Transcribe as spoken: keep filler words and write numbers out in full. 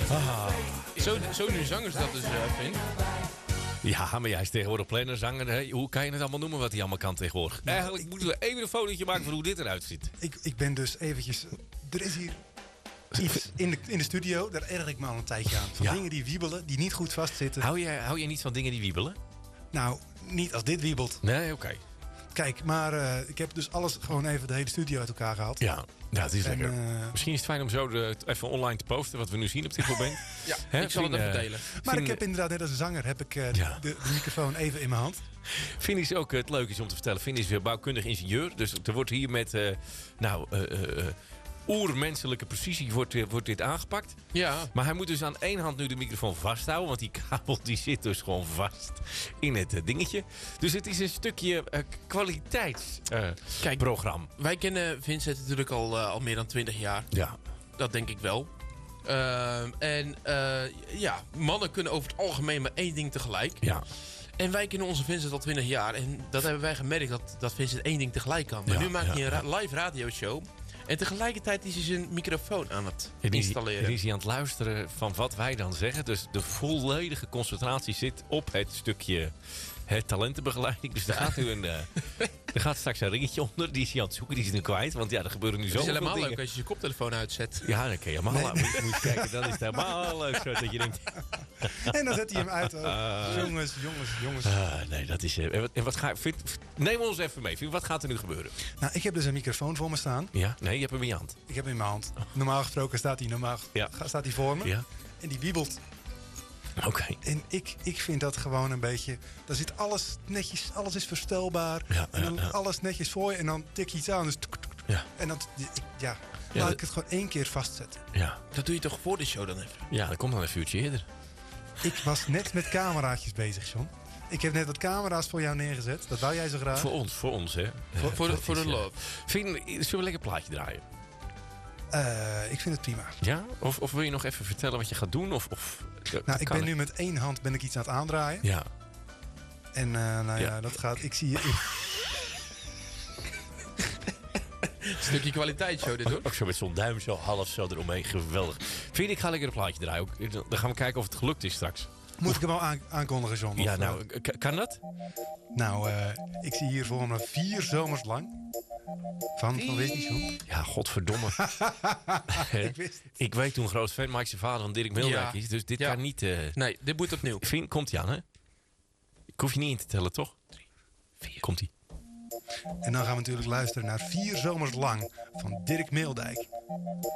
Ah. Zo, zo nu zangers dat dus, uh, vind. Ja, maar jij is tegenwoordig planner, zanger. Hè? Hoe kan je het allemaal noemen wat hij allemaal kan tegenwoordig? Nou, Eigenlijk ik, moeten we even een fotootje maken van hoe dit eruit ziet. Ik, ik ben dus eventjes... Er is hier iets in de, in de studio, daar erg ik me al een tijdje aan. Van Ja. dingen die wiebelen, die niet goed vastzitten. Hou jij, hou jij niet van dingen die wiebelen? Nou, niet als dit wiebelt. Nee, oké. Okay. Kijk, maar uh, ik heb dus alles gewoon even de hele studio uit elkaar gehaald. Ja, ja het is en, lekker. Uh, Misschien is het fijn om zo de, even online te posten wat we nu zien op dit moment. Ja, He, ik zal vind, het even uh, delen. Maar vind, ik heb inderdaad net als een zanger heb ik uh, ja. de, de microfoon even in mijn hand. Vind is ook het leuke is om te vertellen. Vind is bouwkundig ingenieur. Dus er wordt hier met uh, nou, uh, uh, oermenselijke precisie wordt, uh, wordt dit aangepakt. Ja. Maar hij moet dus aan één hand nu de microfoon vasthouden. Want die kabel die zit dus gewoon vast in het uh, dingetje. Dus het is een stukje uh, kwaliteitsprogramma. Uh, wij kennen Vincent natuurlijk al, uh, al meer dan twintig jaar. Ja. Dat denk ik wel. Uh, en uh, ja, mannen kunnen over het algemeen maar één ding tegelijk. Ja. En wij kennen onze Vincent al twintig jaar. En dat hebben wij gemerkt dat, dat Vincent één ding tegelijk kan. Maar ja, nu maakt ja, hij een ra- live radioshow. En tegelijkertijd is hij zijn microfoon aan het installeren. En is hij aan het luisteren van wat wij dan zeggen. Dus de volledige concentratie zit op het stukje het talentenbegeleiding. Dus daar gaat nu een... Uh, er gaat straks een ringetje onder. Die is hij aan het zoeken. Die is hij nu kwijt. Want ja, er gebeuren nu zoveel dingen. Het is helemaal leuk als je je koptelefoon uitzet. Ja, dan kun je helemaal nee. moet, moet je kijken. Dan is het helemaal leuk. Zo dat je denkt... En dan zet hij hem uit. Uh, jongens, jongens, jongens. Uh, nee, dat is... Uh, en wat, en wat ga, vind, neem ons even mee. Vind, wat gaat er nu gebeuren? Nou, ik heb dus een microfoon voor me staan. Ja? Nee, je hebt hem in je hand. Ik heb hem in mijn hand. Normaal gesproken staat hij, normaal, ja. staat hij voor me. Ja. En die wiebelt. Oké. Okay. En ik, ik vind dat gewoon een beetje... Daar zit alles netjes, alles is verstelbaar. Ja, en dan ja, ja. alles netjes voor je. En dan tik je iets aan. Dus ja. En dan... Ja, ja, laat ik het gewoon één keer vastzetten. Ja. Dat doe je toch voor de show dan even? Ja, dat komt dan een uurtje eerder. Ik was net met cameraatjes bezig, John. Ik heb net wat camera's voor jou neergezet. Dat wou jij zo graag. Voor ons, voor ons, hè. Voor, voor, de, voor de love. Vind, zullen we een lekker plaatje draaien? Uh, ik vind het prima. Ja? Of, of wil je nog even vertellen wat je gaat doen? Of, of, nou, ik ben ik? nu met één hand ben ik iets aan het aandraaien. Ja. En uh, nou ja, ja, dat gaat... Ik zie je... Stukje kwaliteitsshow dit hoor. Ook zo met zo'n duim zo half zo eromheen. Geweldig. Vind je, ik ga lekker een plaatje draaien. Dan gaan we kijken of het gelukt is straks. Moet ik hem al aan, aankondigen, John? Ja, of, nou, k- kan dat? Nou, uh, ik zie hier voor me vier zomers lang. Van, van weet je John? Ja, godverdomme. ik wist het. Ik weet toen groot fan, Mike zijn vader van Dirk Mildijk is. Ja. Dus dit ja. kan niet... Uh... Nee, dit moet opnieuw. Vind, komt hij aan, hè? Ik hoef je niet in te tellen, toch? Drie, vier. Komt hij. En dan gaan we natuurlijk luisteren naar Vier Zomers Lang van Dirk Mildijk.